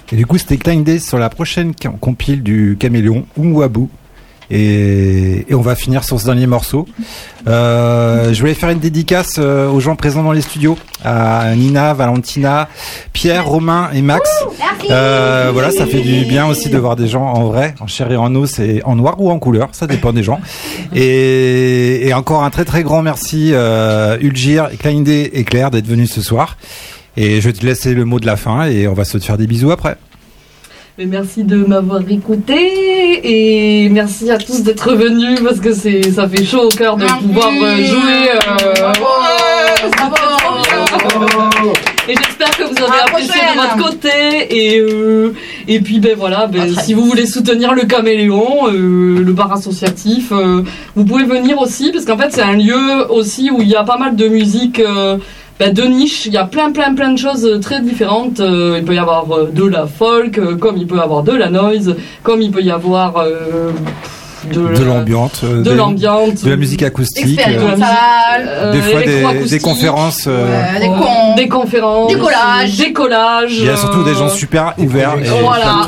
Et du coup, c'était Klein Day sur la prochaine compile du Caméléon, Umwabu. Et on va finir sur ce dernier morceau. Je voulais faire une dédicace aux gens présents dans les studios, à Nina, Valentina, Pierre, Romain et Max. Voilà, ça fait du bien aussi de voir des gens en vrai, en chair et en os, et en noir ou en couleur, ça dépend des gens. Et encore un très très grand merci Ulgir, Klein Day et Claire d'être venus ce soir. Et je vais te laisser le mot de la fin et on va se faire des bisous après. Mais merci de m'avoir écouté et merci à tous d'être venus parce que ça fait chaud au cœur de pouvoir jouer. Et j'espère que vous avez apprécié de votre côté et puis voilà, si vous voulez soutenir le Caméléon, le bar associatif, vous pouvez venir aussi parce qu'en fait c'est un lieu aussi où il y a pas mal de musique. De niche, il y a plein de choses très différentes. Il peut y avoir de la folk, comme il peut y avoir de la noise, comme il peut y avoir de l'ambiance, de la musique acoustique, des fois des conférences, des conférences, des collages. Il y a surtout des gens super ouverts. Voilà.